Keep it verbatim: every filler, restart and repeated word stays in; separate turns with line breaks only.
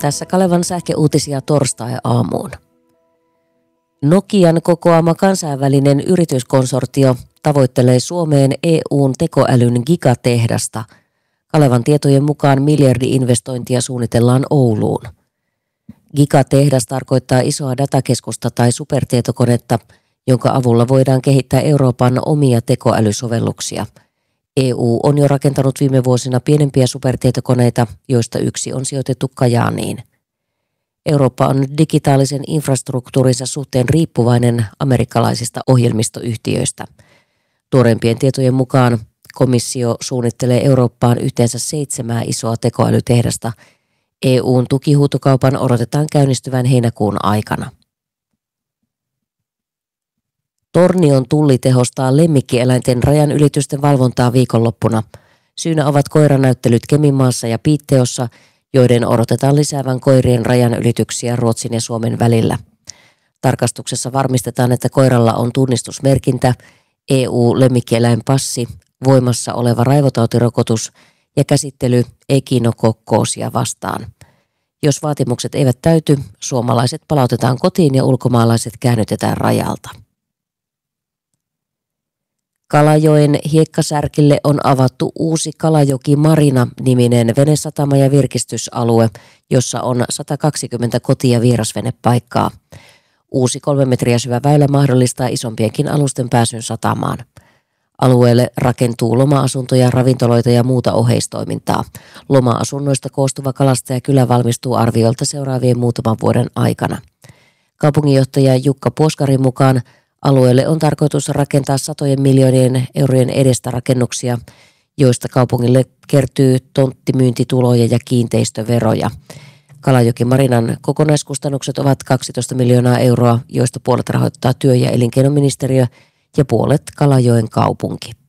tässä Kalevan sähköuutisia torstai-aamuun. Nokian kokoama kansainvälinen yrityskonsortio tavoittelee Suomeen E U:n tekoälyn gigatehdasta. Kalevan tietojen mukaan miljardi-investointia suunnitellaan Ouluun. Gigatehdas tarkoittaa isoa datakeskusta tai supertietokonetta, jonka avulla voidaan kehittää Euroopan omia tekoälysovelluksia. E U on jo rakentanut viime vuosina pienempiä supertietokoneita, joista yksi on sijoitettu Kajaaniin. Eurooppa on digitaalisen infrastruktuurinsa suhteen riippuvainen amerikkalaisista ohjelmistoyhtiöistä. Tuoreimpien tietojen mukaan komissio suunnittelee Eurooppaan yhteensä seitsemää isoa tekoälytehdasta. E U:n tukihuutokaupan odotetaan käynnistyvän heinäkuun aikana. Tornion tulli tehostaa lemmikkieläinten rajanylitysten valvontaa viikonloppuna. Syynä ovat koiranäyttelyt Keminmaassa ja Piitteossa, joiden odotetaan lisäävän koirien rajanylityksiä Ruotsin ja Suomen välillä. Tarkastuksessa varmistetaan, että koiralla on tunnistusmerkintä, E U-lemmikkieläinpassi, voimassa oleva raivotautirokotus ja käsittely ekinokokkoosia vastaan. Jos vaatimukset eivät täyty, suomalaiset palautetaan kotiin ja ulkomaalaiset käännytetään rajalta. Kalajoen hiekkasärkille on avattu uusi Kalajoki-Marina-niminen venesatama ja virkistysalue, jossa on sata kaksikymmentä koti- ja vierasvenepaikkaa. Uusi kolme metriä syvä väylä mahdollistaa isompienkin alusten pääsyn satamaan. Alueelle rakentuu loma-asuntoja, ravintoloita ja muuta oheistoimintaa. Loma-asunnoista koostuva kalastajakylä valmistuu arviolta seuraavien muutaman vuoden aikana. Kaupunginjohtaja Jukka Puoskarin mukaan alueelle on tarkoitus rakentaa satojen miljoonien eurojen edestä rakennuksia, joista kaupungille kertyy tonttimyyntituloja ja kiinteistöveroja. Kalajoki-Marinan kokonaiskustannukset ovat kaksitoista miljoonaa euroa, joista puolet rahoittaa työ- ja elinkeinoministeriö ja puolet Kalajoen kaupunki.